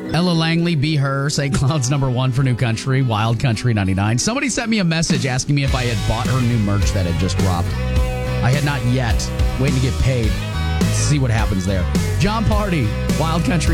Ella Langley, Be Her, St. Cloud's #1 for New Country, Wild Country 99. Somebody sent me a message asking me if I had bought her new merch that had just dropped. I had not yet. Waiting to get paid. See what happens there. John Party, Wild Country